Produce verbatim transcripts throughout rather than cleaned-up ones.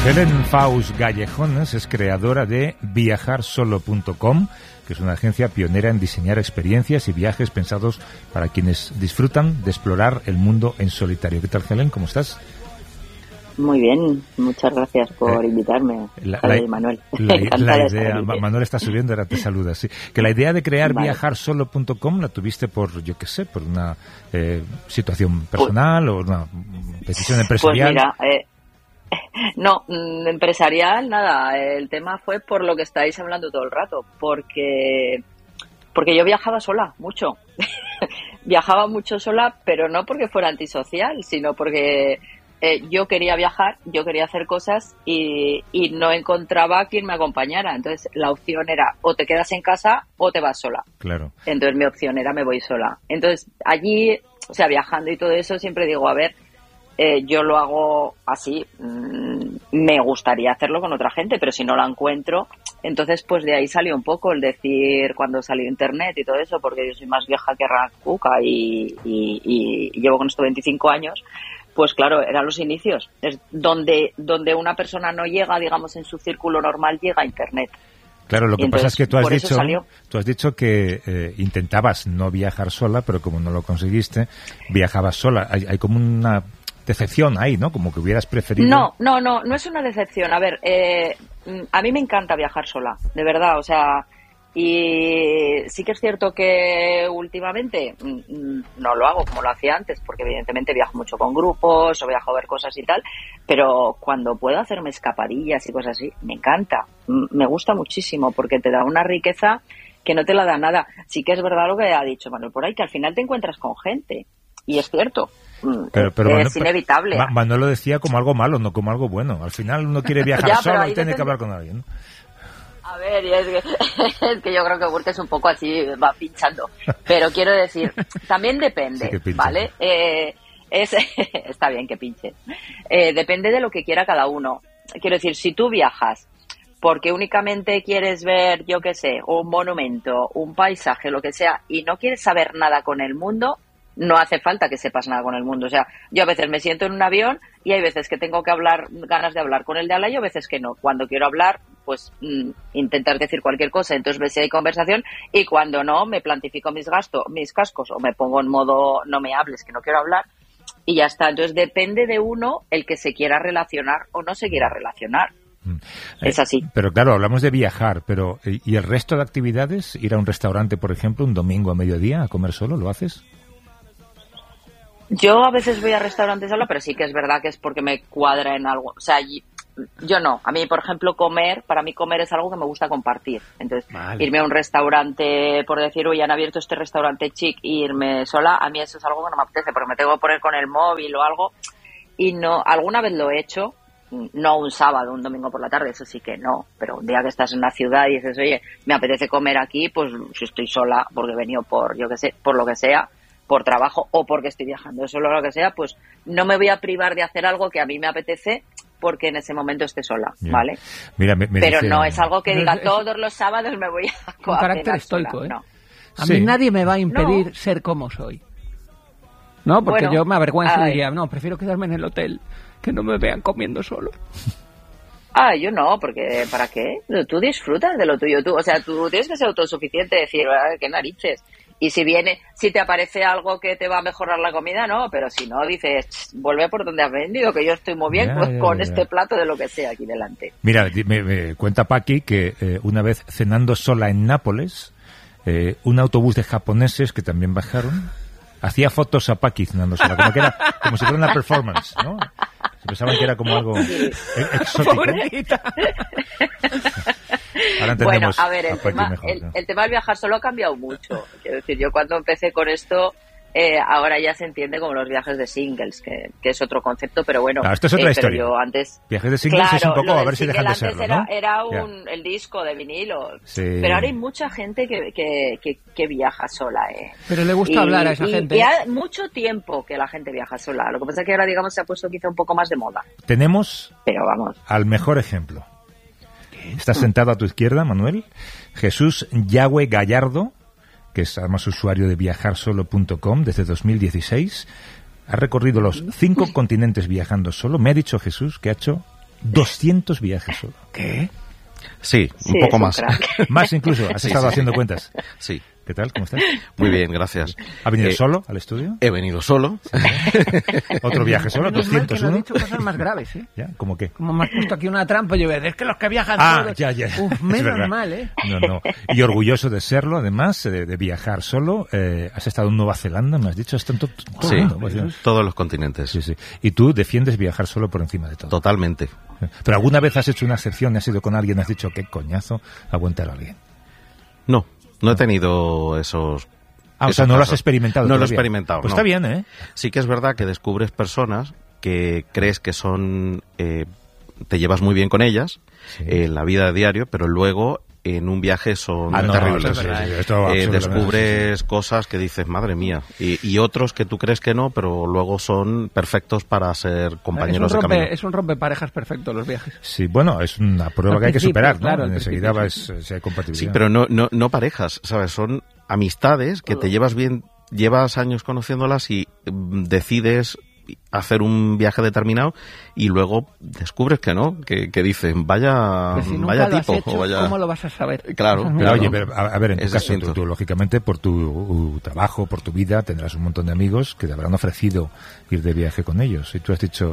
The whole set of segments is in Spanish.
Helen Faust Gallejones es creadora de viajar solo punto com, que es una agencia pionera en diseñar experiencias y viajes pensados para quienes disfrutan de explorar el mundo en solitario. ¿Qué tal, Helen? ¿Cómo estás? Muy bien, muchas gracias por eh, invitarme. La, la, Manuel. La, la idea, Manuel está subiendo, ahora te saluda. Sí. Que la idea de crear vale. viajar solo punto com la tuviste por, yo qué sé, por una eh, situación personal pues, o una decisión empresarial. Pues mira, eh, no, empresarial, nada. El tema fue por lo que estáis hablando todo el rato, porque porque yo viajaba sola, mucho. Viajaba mucho sola, pero no porque fuera antisocial, sino porque eh, yo quería viajar, yo quería hacer cosas y, y no encontraba a quien me acompañara. Entonces la opción era o te quedas en casa o te vas sola. Claro. Entonces mi opción era me voy sola. Entonces allí, o sea, viajando y todo eso, siempre digo, a ver, Eh, yo lo hago así, mm, me gustaría hacerlo con otra gente, pero si no la encuentro, entonces pues de ahí salió un poco el decir cuando salió internet y todo eso, porque yo soy más vieja que Racuca y, y, y llevo con esto veinticinco años, pues claro, eran los inicios, es donde, donde una persona no llega, digamos, en su círculo normal, llega a internet. Claro, lo que entonces, pasa es que tú has dicho, salió. tú has dicho que eh, intentabas no viajar sola, pero como no lo conseguiste, viajabas sola. Hay, hay como una decepción ahí, ¿no? Como que hubieras preferido. No, no, no, no es una decepción. A ver, eh, a mí me encanta viajar sola, de verdad, o sea, y sí que es cierto que últimamente no lo hago como lo hacía antes, porque evidentemente viajo mucho con grupos o viajo a ver cosas y tal, pero cuando puedo hacerme escapadillas y cosas así, me encanta, me gusta muchísimo, porque te da una riqueza que no te la da nada. Sí que es verdad lo que ha dicho Manuel por ahí, que al final te encuentras con gente, y es cierto. Pero, pero es Manuel, inevitable. Manuel lo decía como algo malo, no como algo bueno. Al final uno quiere viajar ya, solo y tiene depende... que hablar con alguien. A ver, y es, que, es que yo creo que Burke es un poco así, va pinchando. Pero quiero decir, también depende, sí ¿vale? Eh, es, está bien que pinche. Eh, depende de lo que quiera cada uno. Quiero decir, si tú viajas porque únicamente quieres ver, yo qué sé, un monumento, un paisaje, lo que sea, y no quieres saber nada con el mundo, no hace falta que sepas nada con el mundo. O sea, yo a veces me siento en un avión y hay veces que tengo que hablar, ganas de hablar con el de al lado y a veces que no. Cuando quiero hablar, pues mmm, intentar decir cualquier cosa, entonces ves si hay conversación, y cuando no, me plantifico mis gastos, mis cascos, o me pongo en modo no me hables, que no quiero hablar, y ya está. Entonces depende de uno el que se quiera relacionar o no se quiera relacionar. Es así. Eh, pero claro, hablamos de viajar, pero ¿y el resto de actividades? Ir a un restaurante, por ejemplo, un domingo a mediodía a comer solo, ¿lo haces? Yo a veces voy a restaurantes sola, pero sí que es verdad que es porque me cuadra en algo. O sea, yo no. A mí, por ejemplo, comer, para mí comer es algo que me gusta compartir. Entonces, vale. Irme a un restaurante, por decir, hoy han abierto este restaurante chic, e irme sola, a mí eso es algo que no me apetece, porque me tengo que poner con el móvil o algo. Y no, alguna vez lo he hecho, no un sábado, un domingo por la tarde, eso sí que no. Pero un día que estás en una ciudad y dices, oye, me apetece comer aquí, pues si estoy sola, porque he venido por, yo qué sé, por lo que sea, por trabajo o porque estoy viajando solo o lo que sea, pues no me voy a privar de hacer algo que a mí me apetece porque en ese momento esté sola, yeah. ¿vale? Mira, me, me Pero dice... no es algo que diga es, todos los sábados me voy a un carácter estoico, sola. ¿eh? No. A sí. mí nadie me va a impedir no. ser como soy. No, porque bueno, yo me avergüenzo y diría, no, prefiero quedarme en el hotel, que no me vean comiendo solo. Ah, yo no, porque ¿para qué? Tú disfrutas de lo tuyo, tú, o sea, tú tienes que ser autosuficiente, decir, qué narices. Y si viene, si te aparece algo que te va a mejorar la comida, no, pero si no, dices, vuelve por donde has vendido, que yo estoy muy bien ya, con, ya, con ya. este plato de lo que sea aquí delante. Mira, me, me cuenta Paqui que eh, una vez cenando sola en Nápoles, eh, un autobús de japoneses que también bajaron, hacía fotos a Paqui cenando sola, como, que era, como si fuera una performance, ¿no? Se pensaban que era como algo sí. exótico. Ahora bueno, a ver, el, a tema, mejor, el, ¿no? el tema del viajar solo ha cambiado mucho. Quiero decir, yo cuando empecé con esto, eh, ahora ya se entiende como los viajes de singles, que, que es otro concepto, pero bueno. Claro, esto es otra eh, historia. Yo antes, viajes de singles claro, es un poco a ver si dejan de antes serlo, era, ¿no? era un, yeah. el disco de vinilo. Sí. Pero ahora hay mucha gente que, que, que, que viaja sola, ¿eh? Pero le gusta y, hablar a esa y, gente. Y hace mucho tiempo que la gente viaja sola. Lo que pasa es que ahora, digamos, se ha puesto quizá un poco más de moda. Tenemos pero vamos. al mejor ejemplo. Estás sentado a tu izquierda, Manuel. Jesús Yagüe Gallardo, que es además usuario de viajar solo punto com desde dos mil dieciséis. Ha recorrido los cinco continentes viajando solo. Me ha dicho Jesús que ha hecho doscientos viajes solo. ¿Qué? Sí, un sí, poco un más. Más incluso, has sí, estado sí. haciendo cuentas. Sí. ¿Qué tal? ¿Cómo estás? Muy bien, gracias. ¿Ha venido Eh, solo al estudio? He venido solo. Otro viaje solo, Menos mal que doscientos no uno. he dicho cosas más graves, ¿eh? ¿Ya? ¿Cómo qué? Como me has puesto aquí una trampa, yo voy a decir, es que los que viajan Ah, solos... ya, ya. Uf, Es menos verdad. mal, ¿eh? No, no. Y orgulloso de serlo, además, de, de viajar solo. Eh, has estado en Nueva Zelanda, me has dicho, está en to- todo Sí, el mundo, pues, ya. todos los continentes. Sí, sí. Y tú defiendes viajar solo por encima de todo. Totalmente. Pero alguna vez has hecho una excepción, has ido con alguien, has dicho, qué coñazo, aguantar a alguien. No, no he tenido esos... Ah, o esos sea, no lo has casos. experimentado No lo he todavía. experimentado, Pues no. está bien, ¿eh? Sí que es verdad que descubres personas que crees que son... eh, te llevas muy bien con ellas Sí. eh, en la vida de diario, pero luego en un viaje son Ah, no, terribles. no, eso es verdad, Eh, esto eh, absolutamente, descubres cosas que dices, madre mía, y, y otros que tú crees que no, pero luego son perfectos para ser compañeros es un de rompe, camino. Es un rompeparejas perfecto los viajes. Sí, bueno, es una prueba Al que hay que principio, superar, ¿no? claro, al Enseguida principio, ves si hay compatibilidad. Sí, pero no, no, no parejas, ¿sabes? Son amistades que te llevas bien, llevas años conociéndolas y mm, decides hacer un viaje determinado y luego descubres que no, que, que dicen, vaya, Que si nunca vaya lo has tipo, hecho, o vaya... ¿cómo lo vas a saber? Claro, Esa es mi Pero, claro. oye, pero, a, a ver, en tu Es caso, tú, distinto. tú, lógicamente, por tu uh, trabajo, por tu vida, tendrás un montón de amigos que te habrán ofrecido ir de viaje con ellos. Y tú has dicho,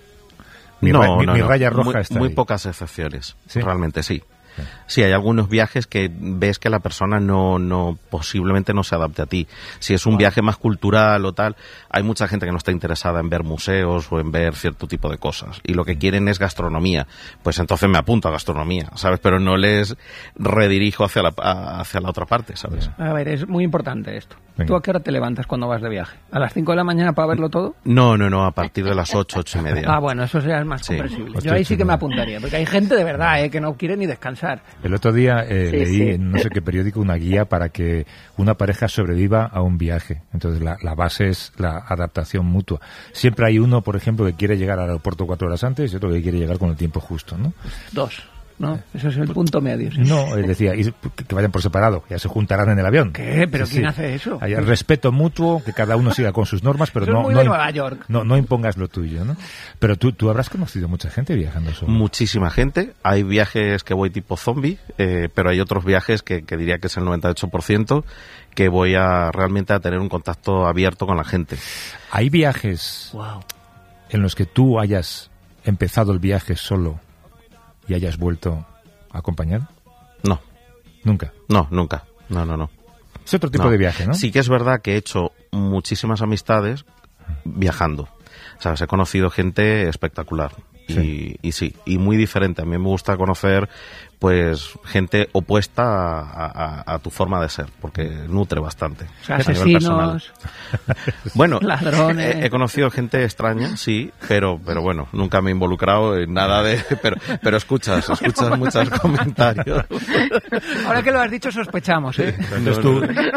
mi, no, ra- mi- no, mi no. raya roja muy, está muy ahí. pocas excepciones, ¿Sí? realmente sí. Sí, hay algunos viajes que ves que la persona no, no, posiblemente no se adapte a ti. Si es un viaje más cultural o tal, hay mucha gente que no está interesada en ver museos o en ver cierto tipo de cosas. Y lo que quieren es gastronomía. Pues entonces me apunto a gastronomía, ¿sabes? Pero no les redirijo hacia la, a- hacia la otra parte, ¿sabes? A ver, es muy importante esto. Venga. ¿Tú a qué hora te levantas cuando vas de viaje? ¿A las cinco de la mañana para verlo todo? No, no, no, a partir de las ocho, ocho y media. Ah, bueno, eso ya es más Sí. comprensible. Hostia, Yo ahí sí que me sí. apuntaría, porque hay gente de verdad eh, que no quiere ni descansar. El otro día eh, Sí, leí sí. en no sé qué periódico una guía para que una pareja sobreviva a un viaje. Entonces la, la base es la adaptación mutua. Siempre hay uno, por ejemplo, que quiere llegar al aeropuerto cuatro horas antes y otro que quiere llegar con el tiempo justo, ¿no? Dos, ¿no? Ese es el punto medio. ¿sí? No, él decía, y que vayan por separado, ya se juntarán en el avión. ¿Qué? ¿Pero Sí, quién sí. hace eso? Hay respeto mutuo, que cada uno siga con sus normas, pero Eso es no, muy no, de im- Nueva York. no, no impongas lo tuyo, ¿no? Pero tú, tú habrás conocido mucha gente viajando solo. Muchísima gente. Hay viajes que voy tipo zombie, eh, pero hay otros viajes que, que diría que es el noventa y ocho por ciento que voy a realmente a tener un contacto abierto con la gente. ¿Hay viajes Wow. en los que tú hayas empezado el viaje solo y hayas vuelto acompañado? No, Nunca. no, nunca. No, no, no. Es otro tipo No. de viaje, ¿no? Sí que es verdad que he hecho muchísimas amistades viajando. ¿Sabes? He conocido gente espectacular. Sí. Y, y sí, y muy diferente. A mí me gusta conocer pues gente opuesta a, a- a tu forma de ser, porque nutre bastante. O sea, a nivel personal. asesinos, Bueno, ladrones. he, he conocido gente extraña, sí, pero pero bueno, nunca me he involucrado en nada de... Pero, pero escuchas, escuchas muchos comentarios. Ahora que lo has dicho sospechamos, ¿eh? Entonces tú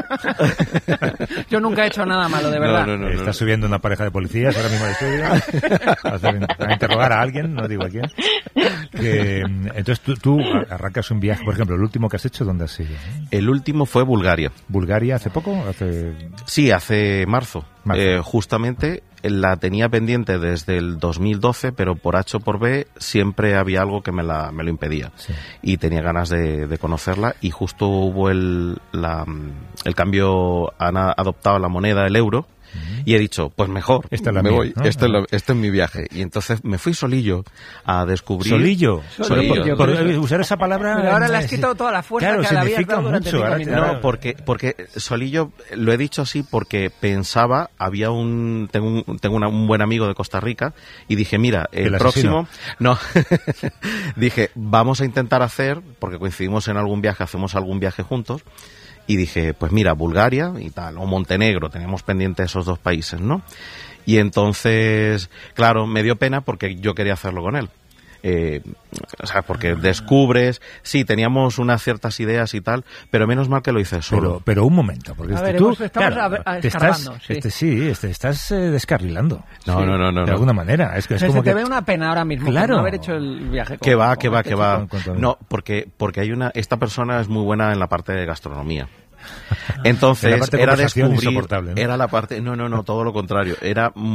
Yo nunca he hecho nada malo, de No, verdad. no, no, estás subiendo una pareja de policías ahora mismo al estudio a, hacer- a interrogar a alguien, no digo a quién. Que, mm, entonces tú, tú arrancas un viaje, por ejemplo, el último que has hecho, ¿dónde has sido? El último fue Bulgaria. ¿Bulgaria hace poco? Hace... Sí, hace marzo. Marzo. Eh, justamente la tenía pendiente desde el dos mil doce, pero por H o por B siempre había algo que me, la, me lo impedía. Sí. Y tenía ganas de, de conocerla y justo hubo el, la, el cambio, han a- adoptado la moneda, el euro. Y he dicho, pues mejor, Esta es la me mía, voy, ¿no? este, es lo- este es mi viaje. Y entonces me fui solillo a descubrir... Solillo. Solillo, Por- por- pero eso- usar esa palabra... Pero ahora le eh, has quitado toda la fuerza claro, que le habías significa dado durante mucho. cinco Ahora te- minutos. No, porque, porque solillo, lo he dicho así porque pensaba, había un, tengo un, tengo una- un buen amigo de Costa Rica y dije, mira, el, ¿El asesino? próximo, no, dije, vamos a intentar hacer, porque coincidimos en algún viaje, hacemos algún viaje juntos, y dije, pues mira, Bulgaria y tal, o Montenegro, teníamos pendiente esos dos países, ¿no? Y entonces, claro, me dio pena porque yo quería hacerlo con él. Eh, o sea, porque descubres, sí, teníamos unas ciertas ideas y tal, pero menos mal que lo hice solo. Pero, pero un momento, porque A este ver, tú, hemos- estamos claro, a- a- te estás, escarbando, sí. este, sí, este, estás eh, descarrilando. No, Sí, no, no, no, De no. alguna manera. Es que O es sea, como se te que... ve una pena ahora mismo Claro. por no haber hecho el viaje. Que con- va, con que va, este que chico. va. con- con- No, porque, porque hay una, esta persona es muy buena en la parte de gastronomía. En Entonces, la parte de era conversación descubrir, insoportable, ¿no? era la parte, no, no, no, todo lo contrario. Era muy,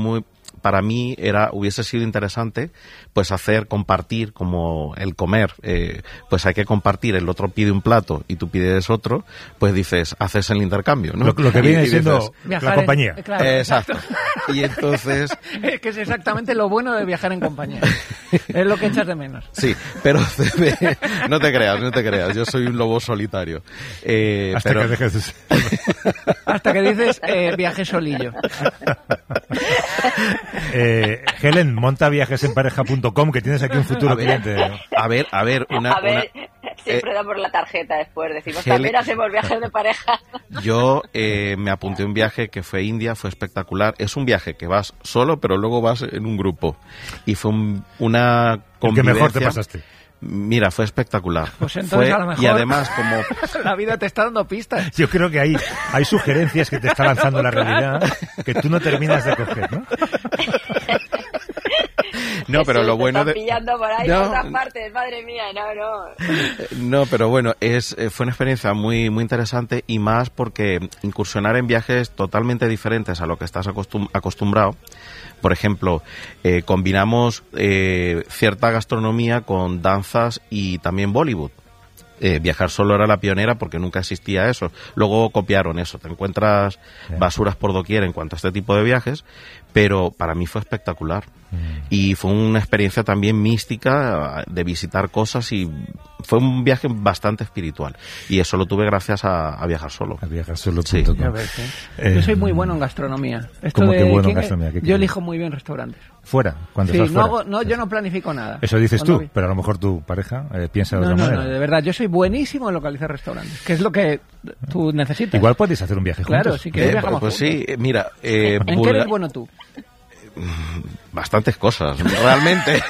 para mí era hubiese sido interesante pues hacer, compartir, como el comer, eh, pues hay que compartir, el otro pide un plato y tú pides otro, pues dices, haces el intercambio, ¿no? Lo, lo que viene y, y siendo dices, la compañía. En, claro, exacto. Y entonces... Es que es exactamente lo bueno de viajar en compañía. Es lo que echas de menos. Sí, pero no te creas, no te creas, yo soy un lobo solitario. Eh, Hasta pero... que dejes de ser. Hasta que dices eh, viaje solillo. eh, Helen, monta viajes en pareja punto com, que tienes aquí un futuro a ver, cliente. A ver, a ver, una... A ver, una... siempre eh, damos la tarjeta después, decimos, Helen... también hacemos viajes de pareja. Yo eh, me apunté a un viaje que fue a India, fue espectacular. Es un viaje que vas solo, pero luego vas en un grupo. Y fue un, una convivencia... ¿Qué mejor te pasaste? Mira, fue espectacular. Pues entonces fue, a lo mejor y además como... la vida te está dando pistas. Yo creo que hay, hay sugerencias que te está lanzando la realidad que tú no terminas de coger, ¿no? No, pero lo bueno de... pillando por ahí no, por otras partes, madre mía, no, no. No, pero bueno, es fue una experiencia muy muy interesante y más porque incursionar en viajes totalmente diferentes a lo que estás acostum acostumbrado. Por ejemplo, eh, combinamos eh, cierta gastronomía con danzas y también Bollywood. Eh, viajar solo era la pionera porque nunca existía eso. Luego copiaron eso. Te encuentras basuras por doquier en cuanto a este tipo de viajes, pero para mí fue espectacular. Mm. Y fue una experiencia también mística de visitar cosas y fue un viaje bastante espiritual. Y eso lo tuve gracias a, a viajar solo. A viajar solo. Sí. ¿eh? Eh, yo soy muy bueno en gastronomía. Esto ¿Cómo de, que bueno en ¿qué, gastronomía? ¿Qué yo elijo muy bien restaurantes. ¿Fuera? Cuando sí, estás no fuera. Hago, no, yo no planifico nada. Eso dices Cuando tú, vi... pero a lo mejor tu pareja eh, piensa de no, otra no, manera. No, de verdad, yo soy buenísimo en localizar restaurantes, que es lo que tú necesitas. Igual podéis hacer un viaje juntos. Claro, sí que eh, viajamos Pues juntos. sí, mira... Eh, ¿En Bulga... qué eres bueno tú? Bastantes cosas, realmente.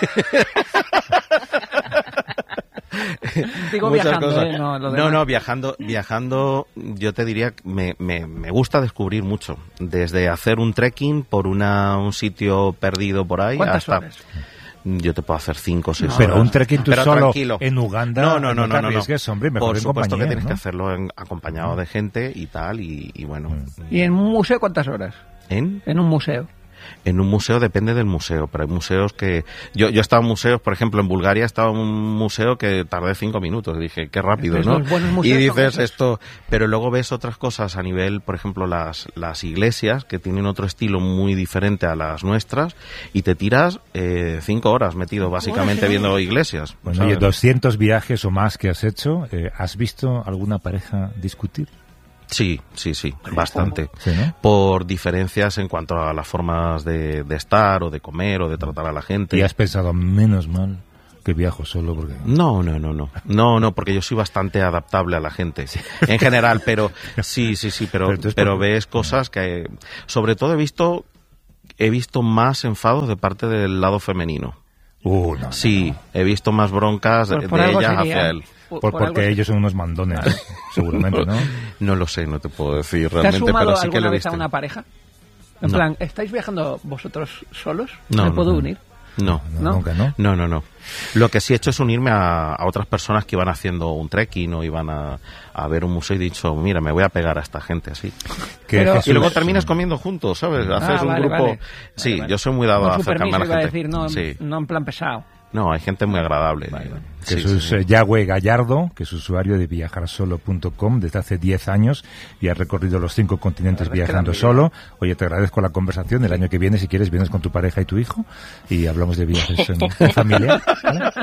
Digo Muchas viajando, cosas. ¿eh? No, lo no, no, viajando, viajando, yo te diría que me, me, me gusta descubrir mucho. Desde hacer un trekking por una, un sitio perdido por ahí ¿Cuántas hasta... horas? Yo te puedo hacer cinco o seis no, horas. Pero un trekking tú pero solo tranquilo. En Uganda. No, no, no, no, no, no. Es, hombre, mejor por en supuesto compañía, que tienes ¿no? que hacerlo en, acompañado de gente y tal, y, y bueno. ¿Y en un museo cuántas horas? ¿En? En un museo. En un museo depende del museo, pero hay museos que... Yo, yo he estado en museos, por ejemplo, en Bulgaria he estado en un museo que tardé cinco minutos. Dije, qué rápido, ¿no? Y dices esto... Pero luego ves otras cosas a nivel, por ejemplo, las, las iglesias, que tienen otro estilo muy diferente a las nuestras, y te tiras eh, cinco horas metido básicamente viendo iglesias. Bueno, oye, doscientos viajes o más que has hecho, eh, ¿has visto alguna pareja discutir? Sí, sí, sí, bastante. ¿Sí, no? Por diferencias en cuanto a las formas de, de estar o de comer o de tratar a la gente. ¿Y has pensado, menos mal que viajo solo? Porque... No, no, no, no. No, no, porque yo soy bastante adaptable a la gente. Sí. En general, pero sí, sí, sí, pero, pero, pero porque... ves cosas que... Sobre todo he visto, he visto más enfados de parte del lado femenino. Uh, no, sí, no, no. He visto más broncas de, por, por de ellas sería... hacia él. Por, por porque ellos son unos mandones, seguramente, ¿no? No lo sé, no te puedo decir realmente, ¿Te has sumado pero sí que lo he alguna vez visto. a una pareja? En no. plan, ¿estáis viajando vosotros solos? No, ¿Me no, puedo no. unir? No, no, no, nunca, ¿no? No, no, no. Lo que sí he hecho es unirme a, a otras personas que iban haciendo un trekking o iban a, a ver un museo y he dicho, mira, me voy a pegar a esta gente así. Pero, Jesús, y luego terminas comiendo juntos, ¿sabes? Haces ah, un vale, grupo... Vale. Sí, vale, vale. yo soy muy dado Con a su acercarme permiso, a la iba gente. a decir, no, sí. no en plan pesado. No, hay gente muy agradable. Vale, vale. Jesús sí, sí. Yagüe Gallardo, que es usuario de viajar solo punto com desde hace diez años y ha recorrido los cinco continentes viajando solo. Oye, te agradezco la conversación. El año que viene, si quieres, vienes con tu pareja y tu hijo y hablamos de viajes en, en familia. ¿Vale?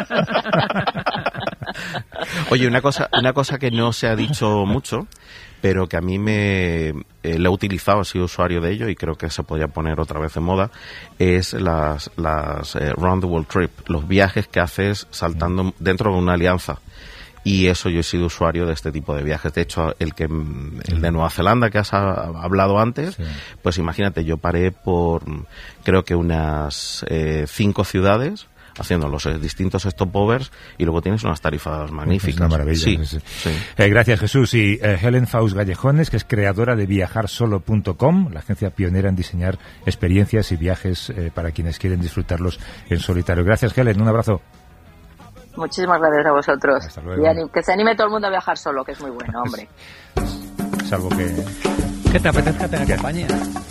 Oye, una cosa, una cosa que no se ha dicho mucho, pero que a mí me eh, lo he utilizado, he sido usuario de ello y creo que se podría poner otra vez en moda, es las, las eh, Round the World Trip, los viajes que haces saltando dentro de una alianza. Y eso yo he sido usuario de este tipo de viajes. De hecho, el que el de Nueva Zelanda que has hablado antes, sí. Pues imagínate, yo paré por creo que unas eh, cinco ciudades haciendo los eh, distintos stopovers y luego tienes unas tarifas magníficas. Es una maravilla. Sí, sí, sí. Sí. Eh, gracias, Jesús. Y eh, Helen Faust Gallejones, que es creadora de viajar solo punto com, la agencia pionera en diseñar experiencias y viajes eh, para quienes quieren disfrutarlos en solitario. Gracias, Helen. Un abrazo. Muchísimas gracias a vosotros. Hasta luego. Y anim- que se anime todo el mundo a viajar solo, que es muy bueno, hombre. Salvo que... Que te apetezca tener compañía.